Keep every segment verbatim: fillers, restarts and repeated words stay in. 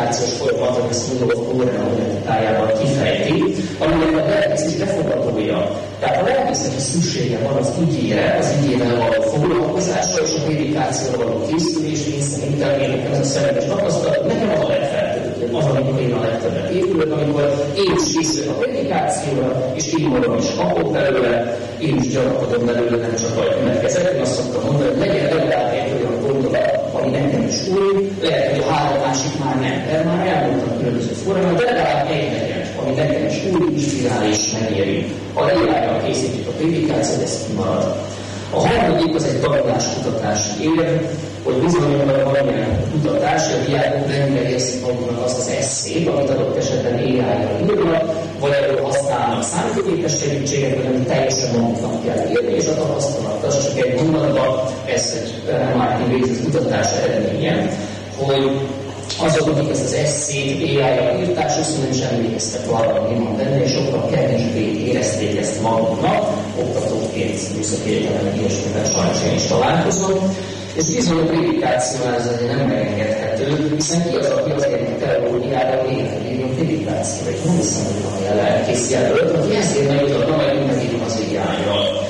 prédikációs folyamat, ami ezt mondom, a Korea tájában kifejti, aminek a lelkész is befogadója. Tehát a lelkésznek is szüksége van az igére, az igével való foglalkozásra és a prédikációra való készülés, én szerintem én nekem ez a személyes tapasztalat, nekem az a legfeltőbb, az, amikor én a legtöbbet épülök, amikor én is készülök a prédikációra, és én magam is kapok belőle, én is gyanakodom belőle, nem csak a következet. Én azt szoktam mondani, hogy legyen legalább egy olyan gondolat, ami nekem is új, lehet, hogy a három másik már nem, de már elmondtam különböző formában, de legalább egy legyen, ami nekem is új, inspirális, megéri. Ha legalább készítjük a prédikációt, ez kimarad. A harmadik az egy tanulás-kutatási év, hogy bizonyos valamilyen kutatás, hogy a diákok mennyire érzik maguknak azt az eszét, amit adott esetben á í-ra írnak, vagy erről használnak számítógépes segítséget, vagy amit teljesen maguknak kell írni, és a tapasztalat az csak egy mondatban, ez egy Martin végzett kutatás eredménye, hogy azok, akik ezt az eszét á í-ra írták, sokszor nem is emlékeztek arra, hogy mi van benne, és sokkal kevésbé érezték ezt maguknak, oktatóként, műszaki egyetemen, ilyesmivel sajnos én is találkozom. És bizony a prédikációnál ez azért nem megengedhető, hiszen ki az, aki azért a teológiára végre írjon prédikációra, és nem hiszem, hogy van ilyen lelkész jelölt, aki ezért megjutott, na majd megírom az igányra.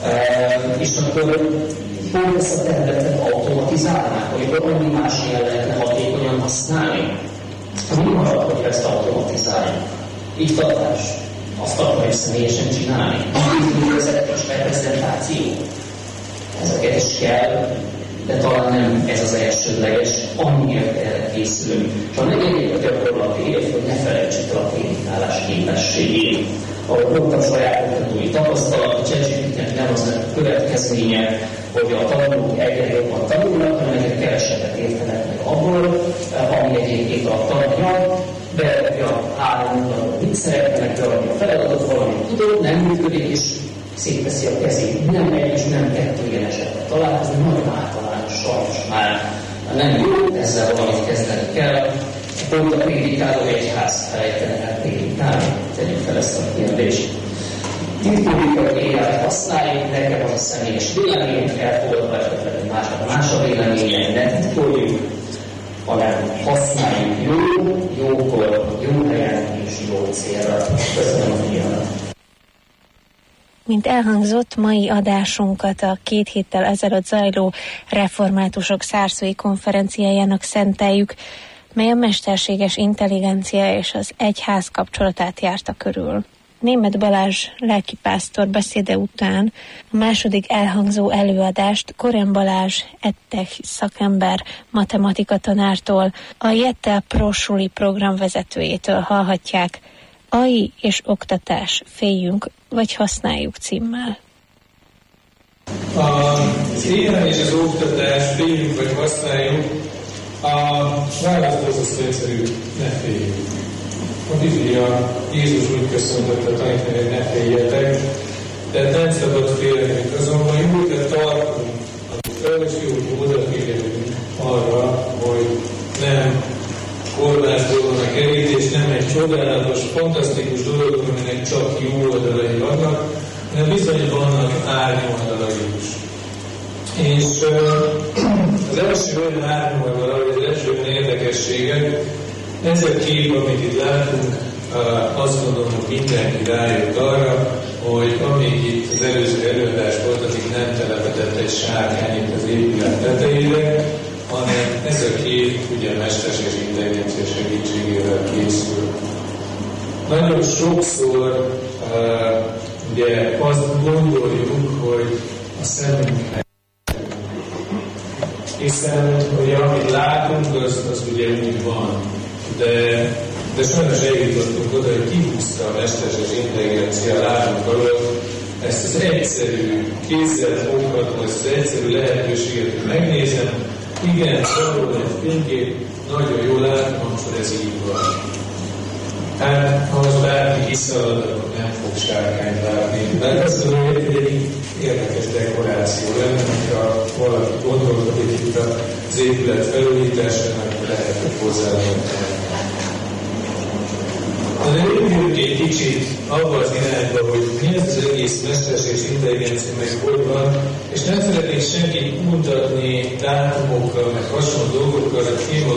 E, és akkor hol ezt a területet automatizálnák, amikor annyi más ilyen lehetne hatékonyan használni? Mi marad, hogy ezt automatizáljuk? Iktatás. Azt akarjuk személyesen csinálni. Vezetés, reprezentáció. Ezeket is kell, de talán nem ez az elsődleges, amiért erre készülünk. És a negyedik a gyakorlati év, hogy ne felejtsük el a prédikálás képességét. Ahogy mondtam, saját oktatói tapasztalat, a ChatGPT-nek nem az a következménye, hogy a tanulók egyre jobban tanulnak, hanem egyre kevesebbet értenek meg abból, ami egyébként a tananyag, beadja három mondatban, mit szeretnének, beadja a feladatot, valamit tudod, nem működik, és szétveszi a kezét. Nem egy és nem kettő ilyen esetben találkozni, nagyon általános, sajnos már nem jó, ezzel valamit kezdeni kell. Pont a prédikáló egyház felejtene el prédikálni. Tegyük fel ezt a kérdést. Titkódik, hogy á í-t használjuk, nekem az a személyes vélemény, elfogadva esetleg másnak más a véleménye, ne titkoljuk, hanem használjuk jó, jókor, jó helyen és jó célra. Köszönöm a figyelmet. Mint elhangzott, mai adásunkat a két héttel ezelőtt zajló reformátusok szárszói konferenciájának szenteljük, mely a mesterséges intelligencia és az egyház kapcsolatát járta körül. Németh Balázs lelkipásztor beszéde után a második elhangzó előadást Koren Balázs edtech szakember matematika tanártól, a Jettel Prosuli program vezetőjétől hallhatják, á i és oktatás, féljünk vagy használjuk címmel. Az á i és az oktatás, féljünk vagy használjuk, a választó egyszerű, ne féljünk. A Biblia, Jézus úgy köszöntött a tanítványok, hogy ne féljetek, de nem szabad félni, azonban jól de tartunk, az jó odafigyelünk arra, hogy nem korlátozóan a kerítés, nem egy csodálatos, fantasztikus dolog, aminek csak jó oldalai vannak, hanem bizony vannak árnyoldalai is. És az első olyan árnyoldala, vagy az első olyan érdekessége, ez a kép, amit itt látunk, azt gondolom, hogy mindenki rájött arra, hogy amíg itt az előző előadás volt, addig nem telepedett egy sárkány itt az épület tetejére, hanem ez a kép ugye mesterséges intelligencia segítségével készül. Nagyon sokszor uh, ugye azt gondoljuk, hogy a szemünknek, hiszen ugye amit látunk, az, az ugye úgy van, de, de sajnos eljutottunk oda, hogy kihúzta a mesterséges intelligencia látunk alól ezt az egyszerű, kézzel fogható, ezt az egyszerű lehetőséget, hogy megnézem, igen, valóban egy fénykép, nagyon jól látom, akkor ez így van. Hát, ha most bárki kiszalad, akkor nem fog sárkányt látni. Mert azt tudom, hogy egy érdekes dekoráció lenne, hogyha valaki gondolkodik itt az épület felújításának, akkor lehet, hogy hozzáadni. De lépjünk egy kicsit abban az irányba, hogy mi ez az egész mesterséges intelligencia, meg hogy van, és nem szeretnék senkit mutatni dátumokkal, meg hasonló dolgokkal,